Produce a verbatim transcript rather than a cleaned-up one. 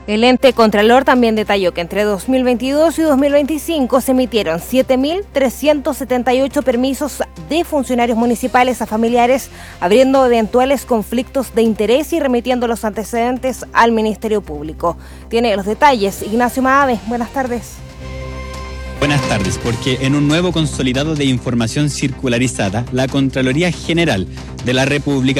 El ente Contralor también detalló que entre dos mil veintidós y dos mil veinticinco se emitieron siete mil trescientos setenta y ocho permisos de funcionarios municipales a familiares, abriendo eventuales conflictos de interés y remitiendo los antecedentes al Ministerio Público. Tiene los detalles Ignacio Maave. Buenas tardes. Buenas tardes, porque en un nuevo consolidado de información circularizada, la Contraloría General de la República